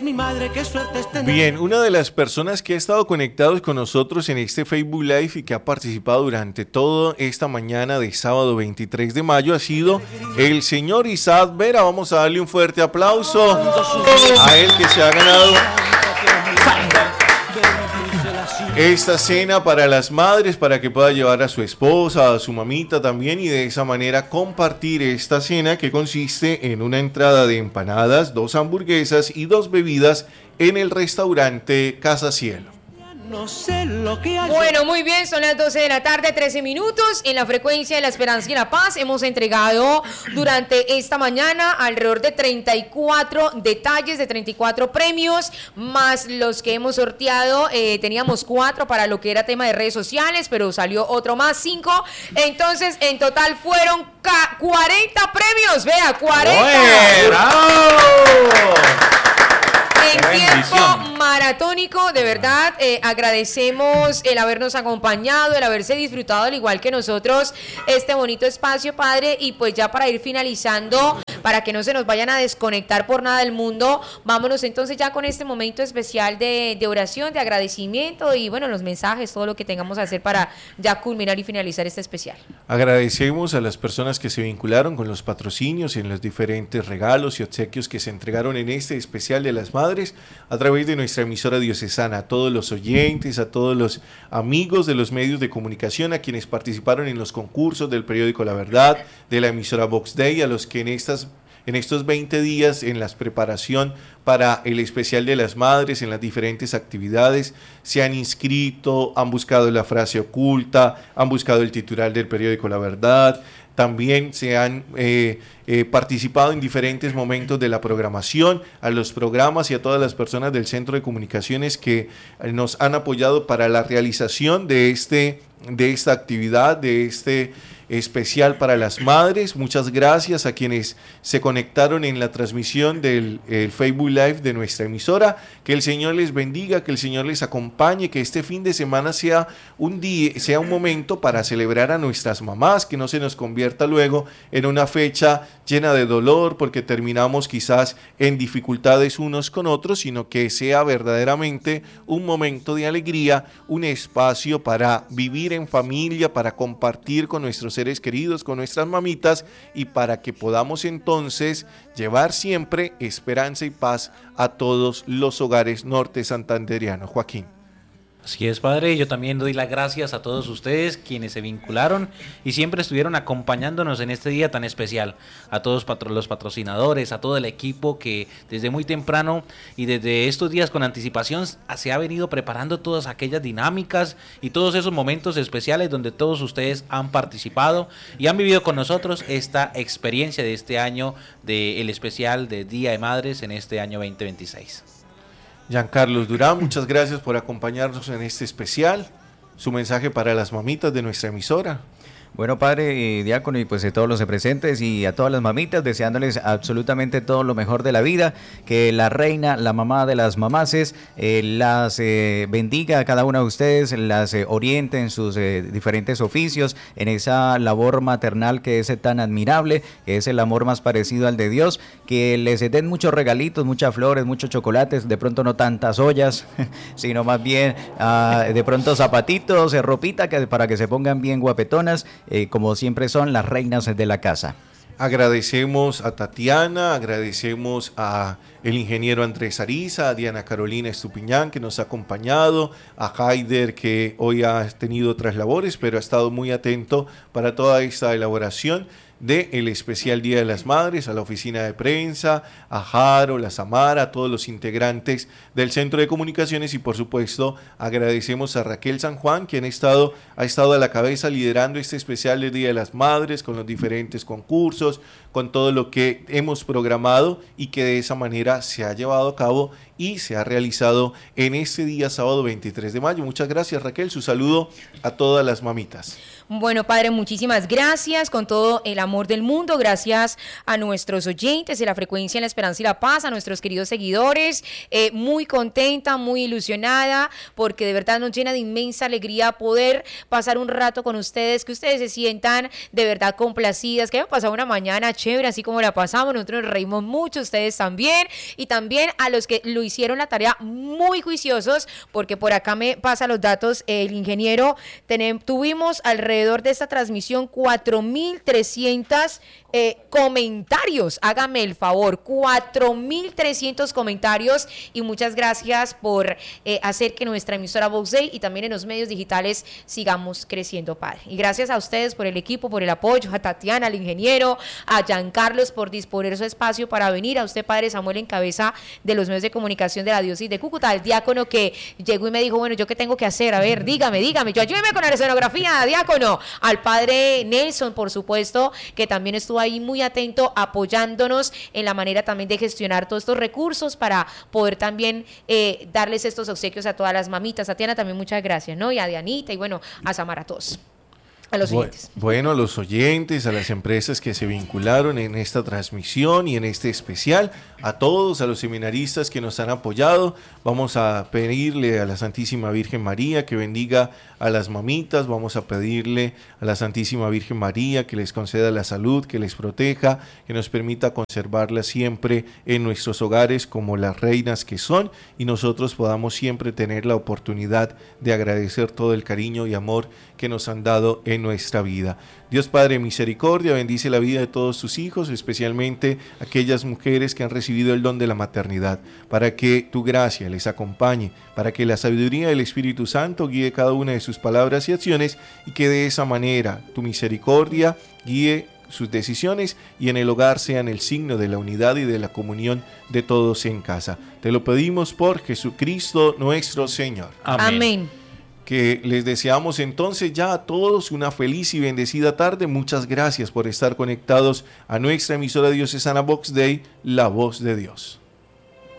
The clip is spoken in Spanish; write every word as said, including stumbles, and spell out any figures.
mi madre, qué suerte es tener. Bien, una de las personas que ha estado conectados con nosotros en este Facebook Live y que ha participado durante toda esta mañana de sábado veintitrés de mayo ha sido el señor Isaac Vera. Vamos a darle un fuerte aplauso a él que se ha ganado esta cena para las madres, para que pueda llevar a su esposa, a su mamita también, y de esa manera compartir esta cena que consiste en una entrada de empanadas, dos hamburguesas y dos bebidas en el restaurante Casa Cielo. No sé lo que hay. Bueno, muy bien, son las doce de la tarde, trece minutos. En la frecuencia de la esperanza y la paz hemos entregado durante esta mañana alrededor de treinta y cuatro detalles, de treinta y cuatro premios, más los que hemos sorteado. Eh, teníamos cuatro para lo que era tema de redes sociales, pero salió otro más, cinco. Entonces, en total fueron cuarenta premios. Vea, cuarenta. ¡Oye, bravo! En tiempo maratónico, de verdad, eh, agradecemos el habernos acompañado, el haberse disfrutado al igual que nosotros este bonito espacio, padre, y pues ya para ir finalizando, para que no se nos vayan a desconectar por nada del mundo, vámonos entonces ya con este momento especial de, de oración, de agradecimiento y bueno, los mensajes, todo lo que tengamos que hacer para ya culminar y finalizar este especial. Agradecemos a las personas que se vincularon con los patrocinios en los diferentes regalos y obsequios que se entregaron en este especial de las madres a través de nuestra emisora diocesana, a todos los oyentes, a todos los amigos de los medios de comunicación, a quienes participaron en los concursos del periódico La Verdad, de la emisora Vox Day, a los que en estas en estos veinte días en la preparación para el especial de las madres, en las diferentes actividades, se han inscrito, han buscado la frase oculta, han buscado el titular del periódico La Verdad, también se han eh, eh, participado en diferentes momentos de la programación, a los programas y a todas las personas del Centro de Comunicaciones que nos han apoyado para la realización de, este, de esta actividad, de este especial para las madres. Muchas gracias a quienes se conectaron en la transmisión del el Facebook Live de nuestra emisora. Que el Señor les bendiga, que el Señor les acompañe, que este fin de semana sea un día, sea un momento para celebrar a nuestras mamás, que no se nos convierta luego en una fecha llena de dolor porque terminamos quizás en dificultades unos con otros, sino que sea verdaderamente un momento de alegría, un espacio para vivir en familia, para compartir con nuestros seres queridos, con nuestras mamitas, y para que podamos entonces llevar siempre esperanza y paz a todos los hogares norte santanderianos. Joaquín. Así es, padre, yo también doy las gracias a todos ustedes quienes se vincularon y siempre estuvieron acompañándonos en este día tan especial, a todos patro- los patrocinadores, a todo el equipo que desde muy temprano y desde estos días con anticipación se ha venido preparando todas aquellas dinámicas y todos esos momentos especiales donde todos ustedes han participado y han vivido con nosotros esta experiencia de este año del especial de Día de Madres en este año veinte veintiséis. Giancarlos Durán, muchas gracias por acompañarnos en este especial. Su mensaje para las mamitas de nuestra emisora. Bueno, padre, eh, diácono, y pues a todos los presentes y a todas las mamitas, deseándoles absolutamente todo lo mejor de la vida, que la reina, la mamá de las mamaces, eh, las eh, bendiga a cada una de ustedes, las eh, oriente en sus eh, diferentes oficios, en esa labor maternal que es tan admirable, que es el amor más parecido al de Dios, que les den muchos regalitos, muchas flores, muchos chocolates, de pronto no tantas ollas, sino más bien uh, de pronto zapatitos, eh, ropita, que, para que se pongan bien guapetonas, Eh, como siempre son las reinas de la casa. Agradecemos a Tatiana, agradecemos a el ingeniero Andrés Ariza, a Diana Carolina Estupiñán que nos ha acompañado, a Haider que hoy ha tenido otras labores pero ha estado muy atento para toda esta elaboración del especial Día de las Madres, a la oficina de prensa, a Jaro, la Samara, a todos los integrantes del Centro de Comunicaciones y por supuesto agradecemos a Raquel San Juan, quien ha estado, ha estado a la cabeza liderando este especial del Día de las Madres con los diferentes concursos, con todo lo que hemos programado y que de esa manera se ha llevado a cabo y se ha realizado en este día sábado veintitrés de mayo. Muchas gracias, Raquel, su saludo a todas las mamitas. Bueno, padre, muchísimas gracias con todo el amor del mundo, gracias a nuestros oyentes de la frecuencia en la esperanza y la paz, a nuestros queridos seguidores, eh, muy contenta, muy ilusionada, porque de verdad nos llena de inmensa alegría poder pasar un rato con ustedes, que ustedes se sientan de verdad complacidas, que hayan pasado una mañana chévere, así como la pasamos, nosotros nos reímos mucho, ustedes también, y también a los que lo hicieron la tarea muy juiciosos, porque por acá me pasa los datos el ingeniero. Tenem, tuvimos alrededor de esta transmisión cuatro mil trescientos eh, comentarios. Hágame el favor, cuatro mil trescientos comentarios, y muchas gracias por eh, hacer que nuestra emisora Vox Day y también en los medios digitales sigamos creciendo, padre. Y gracias a ustedes por el equipo, por el apoyo, a Tatiana, al ingeniero, a Giancarlos por disponer su espacio para venir, a usted, padre Samuel, en cabeza de los medios de comunicación de la diócesis de Cúcuta, al diácono que llegó y me dijo, bueno, ¿yo qué tengo que hacer? A ver, dígame, dígame, yo ayúdeme con la escenografía, diácono. Al padre Nelson, por supuesto, que también estuvo ahí muy atento, apoyándonos en la manera también de gestionar todos estos recursos para poder también eh, darles estos obsequios a todas las mamitas. Tatiana, también muchas gracias, ¿no? Y a Dianita, y bueno, a Samara, a todos. A los oyentes. Bueno, a los oyentes, a las empresas que se vincularon en esta transmisión y en este especial, a todos, a los seminaristas que nos han apoyado. Vamos a pedirle a la Santísima Virgen María que bendiga a las mamitas, vamos a pedirle a la Santísima Virgen María que les conceda la salud, que les proteja, que nos permita conservarla siempre en nuestros hogares como las reinas que son, y nosotros podamos siempre tener la oportunidad de agradecer todo el cariño y amor que nos han dado en nuestra vida. Dios Padre misericordia, bendice la vida de todos tus hijos, especialmente aquellas mujeres que han recibido el don de la maternidad, para que tu gracia les acompañe, para que la sabiduría del Espíritu Santo guíe cada una de sus palabras y acciones, y que de esa manera tu misericordia guíe sus decisiones y en el hogar sean el signo de la unidad y de la comunión de todos en casa. Te lo pedimos por Jesucristo nuestro Señor. Amén. Amén. Que les deseamos entonces ya a todos una feliz y bendecida tarde. Muchas gracias por estar conectados a nuestra emisora diocesana Vox Day, la voz de Dios.